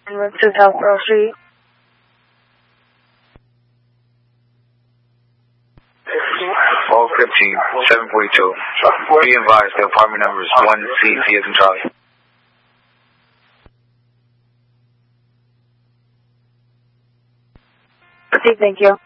to South Pearl Street. 1215, 742. Be advised, the apartment number is 1C, as in Charlie. Okay, thank you.